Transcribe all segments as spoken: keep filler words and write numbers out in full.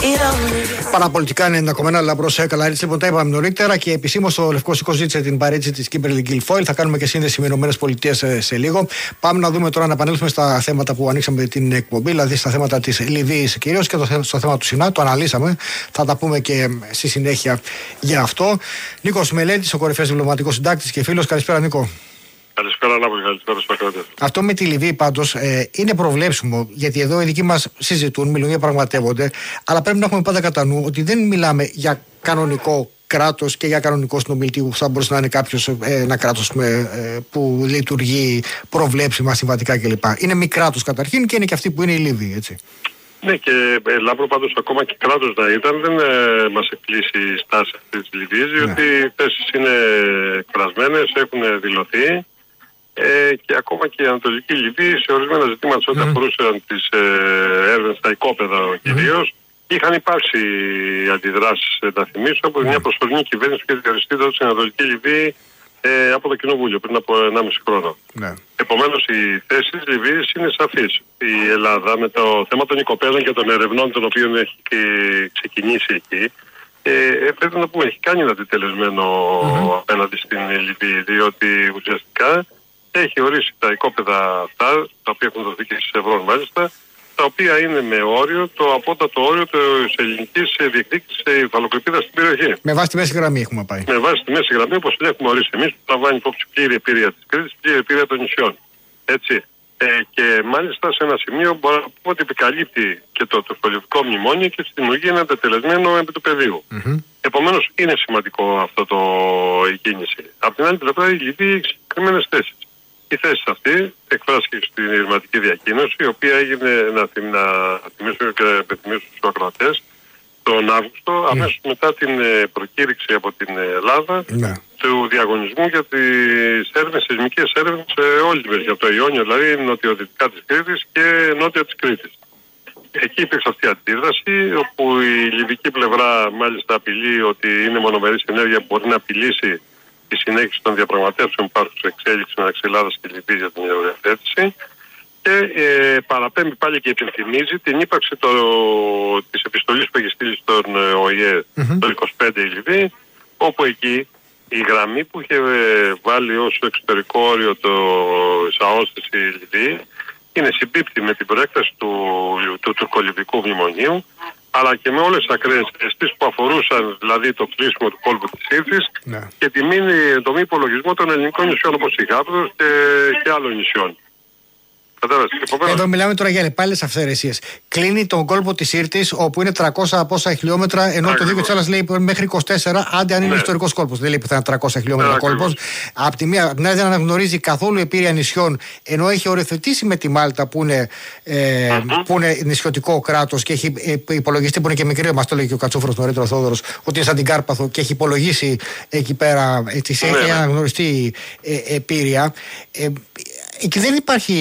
Παραπολιτικά ενενήντα κόμμα ένα Λαμπρός Έκαλα. Έτσι λοιπόν τα είπαμε νωρίτερα και επισήμως το Λευκό Οίκο ζήτησε την παρέτηση της Κίμπερλι Γκίλφόιλ. Θα κάνουμε και σύνδεση με Ηνωμένες Πολιτείες σε, σε λίγο. Πάμε να δούμε τώρα, να επανέλθουμε στα θέματα που ανοίξαμε την εκπομπή, δηλαδή στα θέματα της Λιβύης κυρίως και το, στο θέμα του Σινά. Το αναλύσαμε. Θα τα πούμε και στη συνέχεια για αυτό. Νίκος Μελέτης, ο κορυφαίος διπλωματικός συντάκτης και φίλος. Καλησπέρα, Νίκο. Καλησπέρα, Λάμπρος, καλησπέρα στους ακροατές. Αυτό με τη Λιβύη πάντως ε, είναι προβλέψιμο, γιατί εδώ οι δικοί μας συζητούν, μιλούν, διαπραγματεύονται, αλλά πρέπει να έχουμε πάντα κατά νου ότι δεν μιλάμε για κανονικό κράτος και για κανονικό συνομιλητή που θα μπορούσε να είναι κάποιος ε, ένα κράτος ε, που λειτουργεί προβλέψιμα, συμβατικά κλπ. Είναι μη κράτος καταρχήν και είναι και αυτή που είναι η Λιβύη, έτσι. Ναι, και ε, Λάμπρο, πάντως ακόμα και κράτος να ήταν, δεν ε, μας εκπλήσει η στάση αυτή της Λιβύης, διότι ναι. οι θέσεις είναι εκφρασμένες, έχουν δηλωθεί. Ε, και ακόμα και η Ανατολική Λιβύη σε ορισμένα ζητήματα mm. ό,τι αφορούσαν τις ε, έρευνες στα οικόπεδα κυρίως, mm. είχαν υπάρξει αντιδράσεις, να θυμίσω, από mm. μια προσωρινή κυβέρνηση που είχε διοριστεί εδώ στην Ανατολική Λιβύη ε, από το Κοινοβούλιο πριν από ενάμιση χρόνο. Mm. Επομένως η θέση της Λιβύης είναι σαφής. Η Ελλάδα με το θέμα των οικοπαίδων και των ερευνών των οποίων έχει ξεκινήσει εκεί, ε, πρέπει να πούμε, έχει κάνει ένα αντιτελεσμένο mm. απέναντι στην Λιβύη, διότι ουσιαστικά έχει ορίσει τα οικόπεδα αυτά, τα οποία έχουν δοθεί και στις Ευρών μάλιστα, τα οποία είναι με όριο, το απότατο όριο της ελληνικής διεκδίκησης υφαλοκρηπίδας στην περιοχή. Με βάση τη μέση γραμμή έχουμε πάει. Με βάση τη μέση γραμμή, όπως την έχουμε ορίσει εμείς, που λαμβάνει υπόψη πλήρη επίρρεια της Κρήτης, πλήρη επίρρεια των νησιών. Έτσι. Ε, και μάλιστα σε ένα σημείο μπορώ να πούμε ότι επικαλύπτει και το τουρκολιβικό μνημόνιο και στη δημιουργεί ένα τετελεσμένο επί του πεδίου. Mm-hmm. Επομένως είναι σημαντικό αυτό το η κίνηση. Απ' την άλλη πλευρά η Λιβύη έχει συγκεκριμένες θέσεις. Η θέση αυτή εκφράστηκε στην ειρηματική διακοίνωση, η οποία έγινε, να, θυμ, να θυμίσω και επιθυμίσω στους ακροατές, τον Αύγουστο, mm. αμέσως μετά την προκήρυξη από την Ελλάδα mm. του διαγωνισμού για τις έρευνες, σεισμικές έρευνες σε όλη την περιοχή, από το Ιόνιο, δηλαδή νοτιοδυτικά της Κρήτης και νότια της Κρήτης. Εκεί υπήρξε αυτή η αντίδραση, όπου η λιβική πλευρά μάλιστα απειλεί ότι είναι μονομερής ενέργεια που μπορεί να απειλήσει τη συνέχιση των διαπραγματεύσεων που υπάρχουν σε εξέλιξη μεταξύ Ελλάδας και Λιβύης για την υιοθέτηση και ε, παραπέμπει πάλι και υπενθυμίζει την ύπαρξη το, της επιστολής που έχει στείλει στον Ο Η Ε mm-hmm. το είκοσι πέντε η Λιβύη, όπου εκεί η γραμμή που είχε βάλει ως εξωτερικό όριο το ΣΑΟΣ της Λιβύη είναι συμπίπτη με την προέκταση του, του τουρκολιβικού μνημονίου, αλλά και με όλες τις ακραίες αισθήσεις που αφορούσαν δηλαδή το κλείσιμο του κόλπου της Σύρτης ναι. και τη μη, το μη υπολογισμό των ελληνικών νησιών όπως η Γάβδος και, και άλλων νησιών. Εδώ μιλάμε τώρα για αλλεπάλληλες αυθαιρεσίες. Κλείνει τον κόλπο της Σύρτης, όπου είναι τριακόσια πόσα χιλιόμετρα, ενώ Άκριβος. Το δίκαιο της άλλας λέει μέχρι είκοσι τέσσερα, άντε αν είναι ναι. ιστορικός κόλπος. Δεν λέει που θα είναι τριακόσια χιλιόμετρα κόλπος. Απ' τη μία, την άλλη δεν αναγνωρίζει καθόλου επίρρεια νησιών, ενώ έχει οριοθετήσει με τη Μάλτα που είναι, ε, uh-huh. που είναι νησιωτικό κράτος και έχει υπολογιστεί, που είναι και μικρή, μας το λέει και ο Κατσόφρος νωρίτερα ο Θόδωρος, ότι είναι σαν την Κάρπαθο και έχει υπολογίσει εκεί πέρα, έτσι, ναι, έχει αναγνωριστεί ε, επίρρεια. Ε, και δεν υπάρχει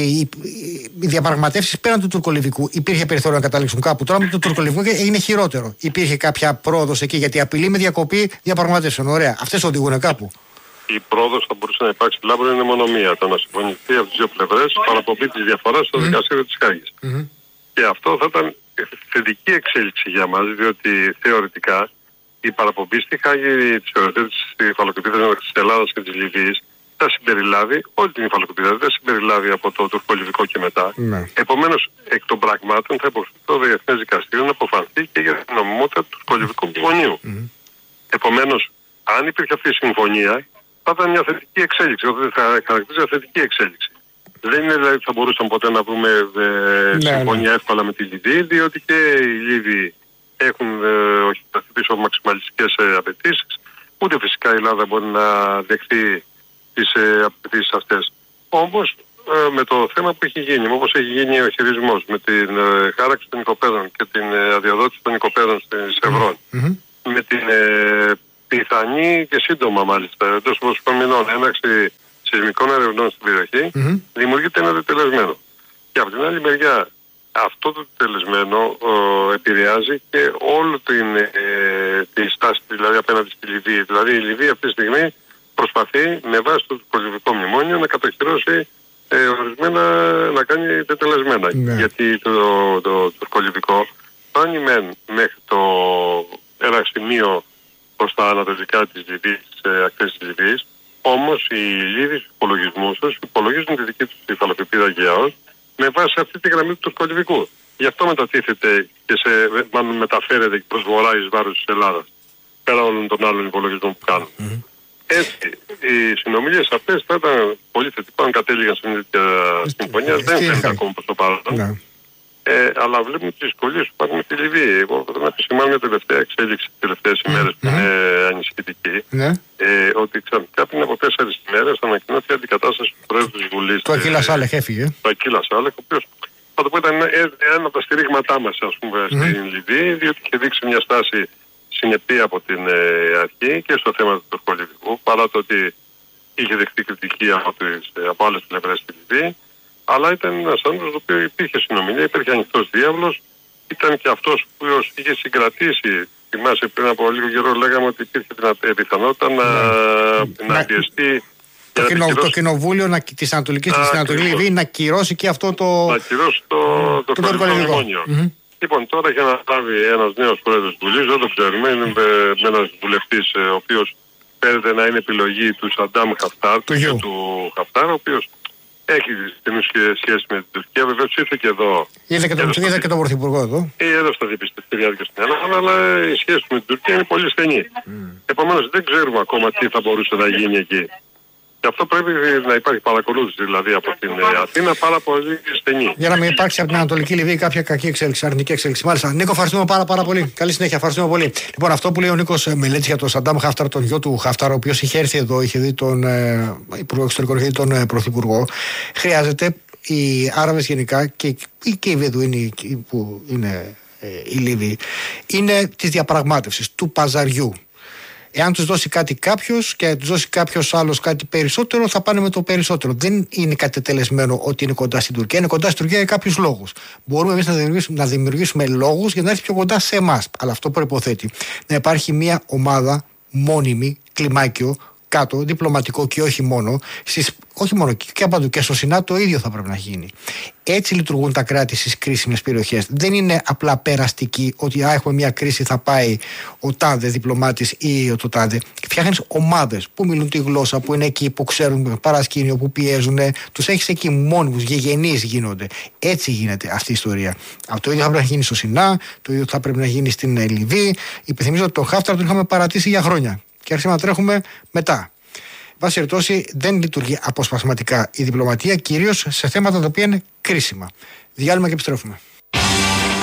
οι διαπραγματεύσεις πέραν του τουρκολιβικού. Υπήρχε περιθώριο να καταλήξουν κάπου. Τώρα με το τουρκολιβικό έγινε χειρότερο. Υπήρχε κάποια πρόοδος εκεί, γιατί απειλεί με διακοπή διαπραγματεύσεων. Ωραία. Αυτές οδηγούν κάπου. Η πρόοδος θα μπορούσε να υπάρξει, Λάμπρο, είναι μόνο μία. Το να συμφωνηθεί από τις δύο πλευρές παραπομπή της διαφοράς στο mm. δικαστήριο της Χάγης. Mm-hmm. Και αυτό θα ήταν θετική εξέλιξη για μας, διότι θεωρητικά η παραπομπή στη Χάγη της οριοθέτησης της υφαλοκρηπίδας της Ελλάδας και της Λιβύης θα συμπεριλάβει όλη την υφαλοκρηπίδα, δεν θα συμπεριλάβει από το τουρκολιβικό και μετά. Ναι. Επομένως, εκ των πραγμάτων θα υποχρεωθεί το Διεθνές Δικαστήριο να αποφανθεί και για την νομιμότητα του τουρκολιβικού μνημονίου. Mm. Επομένως, αν υπήρχε αυτή η συμφωνία, θα ήταν μια θετική εξέλιξη, δηλαδή θα χαρακτηρίζει θετική εξέλιξη. Δεν είναι δηλαδή ότι θα μπορούσαμε ποτέ να βρούμε ε, ναι, συμφωνία ναι. εύκολα με τη Λιβύη, διότι και οι Λίβοι έχουν ε, όχι θα πίσω μαξιμαλιστικές ε, απαιτήσεις, ούτε φυσικά η Ελλάδα μπορεί να δεχθεί τις ε, απαιτήσεις αυτές. Όμως ε, με το θέμα που έχει γίνει, όπως έχει γίνει ο χειρισμός με την ε, χάραξη των οικοπαίδων και την ε, αδειοδότηση των οικοπαίδων στις Ευρών, mm-hmm. με την ε, πιθανή και σύντομα μάλιστα εντός των μηνών έναρξη σεισμικών ερευνών στην περιοχή, mm-hmm. δημιουργείται ένα τετελεσμένο. Και από την άλλη μεριά αυτό το τετελεσμένο ε, επηρεάζει και όλη την, ε, τη στάση δηλαδή απέναντι στη Λιβύη. Δηλαδή η Λιβύη αυτή τη στιγμή προσπαθεί με βάση το τουρκολιβικό μνημόνιο να κατοχυρώσει ε, ορισμένα, να κάνει τετελεσμένα. Ναι. Γιατί το, το, το τουρκολιβικό φτάνει μεν μέχρι το, ένα σημείο προς τα ανατολικά της Λιβύης, ε, ακτές της Λιβύης. Όμως οι Λίβοι στους υπολογισμούς τους υπολογίζουν τη δική τους υφαλοκρηπίδα Αιγαίος με βάση αυτή τη γραμμή του τουρκολιβικού. Γι' αυτό μετατίθεται και σε, μάλλον μεταφέρεται προς βορρά εις βάρος της Ελλάδας, πέρα όλων των άλλων υπολογισμών που κάνουν. Mm-hmm. Έτσι, οι συνομιλίες αυτές θα ήταν πολύ θετικό αν κατέληγαν σε μια τέτοια συμφωνία. Δεν φαίνεται ακόμα προς το παρόν. Mm-hmm. Ε, αλλά βλέπουμε τις δυσκολίες που υπάρχουν με τη Λιβύη. Εγώ θα να επισημάνω μια τελευταία εξέλιξη τις τελευταίες ημέρες που είναι ανησυχητική. Ναι. Ε, ότι ξαφνικά πριν από τέσσερις ημέρες ανακοινώθηκε η αντικατάσταση του Πρόεδρου της Βουλής. Το Ακίλα Σάλεχ έφυγε. Το Ακίλα Σάλεχ, ο οποίος θα το πω ήταν ένα από τα στηρίγματά μας, ας πούμε, mm-hmm. στην Λιβύη, διότι είχε δείξει μια στάση συνεπή από την ε, αρχή και στο θέμα του τουρκολιβικού, παρά το ότι είχε δεχτεί κριτική από, τις, από άλλες πλευρές στη Λιβύη. Αλλά ήταν ένας άνθρωπος ο οποίος υπήρχε συνομιλία, υπήρχε ανοιχτός διάβλος, ήταν και αυτός που είχε συγκρατήσει. Θυμάσαι πριν από λίγο καιρό λέγαμε ότι υπήρχε πιθανότητα να, mm. να πιεστεί. Το, κοινο, το κοινοβούλιο να, της Ανατολικής της Ανατολικής Λιβύη να κυρώσει και αυτό το. Να κυρώσει το, mm. το, το τουρκολιβικό μνημόνιο. Mm-hmm. Λοιπόν, τώρα για να λάβει ένας νέος πρόεδρος της Βουλής, δεν το ξέρουμε, είναι με ένας βουλευτής ο οποίος φαίνεται να είναι επιλογή του Σαντάμ Χαφτάρ, του, του, του Χαφτάρ, ο οποίος έχει στενή σχέση με την Τουρκία. Βεβαίως ήρθε και εδώ. Είδε και, τον, είδε και τον Πρωθυπουργό εδώ. Ή εδώ στα διαπιστευτήρια και στην Ελλάδα, αλλά η σχέση με την Τουρκία είναι πολύ στενή. Mm. Επομένως δεν ξέρουμε ακόμα τι θα μπορούσε να γίνει εκεί. Και αυτό πρέπει να υπάρχει παρακολούθηση δηλαδή από την Αθήνα πάρα πολύ στενή. Για να μην υπάρξει από την Ανατολική Λιβύη κάποια κακή εξέλιξη, αρνητική εξέλιξη. Μάλιστα. Νίκο, ευχαριστούμε πάρα, πάρα πολύ. Καλή συνέχεια, ευχαριστούμε πολύ. Λοιπόν, αυτό που λέει ο Νίκος μελέτη για τον Σαντάμ Χαφτάρ, τον γιο του Χαφτάρ, ο οποίος είχε έρθει εδώ, είχε δει τον ε, Υπουργό Εξωτερικών, είχε δει τον ε, Πρωθυπουργό. Χρειάζεται οι Άραβες γενικά και, και οι Βεδουίνοι που είναι ε, οι Λίβοι, είναι τη διαπραγμάτευση, του παζαριού. Εάν τους δώσει κάτι κάποιος και τους δώσει κάποιος άλλος κάτι περισσότερο, θα πάνε με το περισσότερο. Δεν είναι κατετελεσμένο ότι είναι κοντά στην Τουρκία. Είναι κοντά στην Τουρκία για κάποιους λόγους. Μπορούμε εμείς να δημιουργήσουμε, να δημιουργήσουμε λόγους για να έρθει πιο κοντά σε εμάς. Αλλά αυτό προϋποθέτει να υπάρχει μια ομάδα μόνιμη, κλιμάκιο, κάτω, διπλωματικό και όχι μόνο, στις, όχι μόνο και απαντού και στο ΣΥΝΑ το ίδιο θα πρέπει να γίνει. Έτσι λειτουργούν τα κράτη στις κρίσιμες περιοχές. Δεν είναι απλά περαστική ότι α, έχουμε μια κρίση, θα πάει ο τάδε διπλωμάτης ή ο το τάδε. Φτιάχνεις ομάδες που μιλούν τη γλώσσα, που είναι εκεί, που ξέρουν παρασκήνιο, που πιέζουν, τους έχεις εκεί μόνιμους, γεγενείς γίνονται. Έτσι γίνεται αυτή η ιστορία. Το ίδιο θα πρέπει να γίνει στο ΣΥΝΑ, το ίδιο θα πρέπει να γίνει στην Λιβύη. Υπενθυμίζω ότι τον Χάφταρ τον είχαμε παρατήσει για χρόνια. Και άρχισαμε να τρέχουμε μετά. Βάση περιπτώσει, δεν λειτουργεί αποσπασματικά η διπλωματία, κυρίως σε θέματα τα οποία είναι κρίσιμα. Διάλειμμα και επιστρέφουμε.